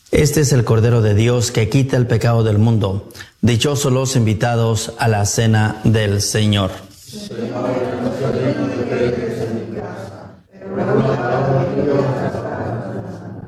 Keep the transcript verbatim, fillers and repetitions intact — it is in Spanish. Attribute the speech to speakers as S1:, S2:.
S1: Este es el Cordero de Dios que quita el pecado del mundo. Dichosos los invitados a la cena del Señor.
S2: Señor, no soy digno de que entres en mi casa, pero una palabra tuya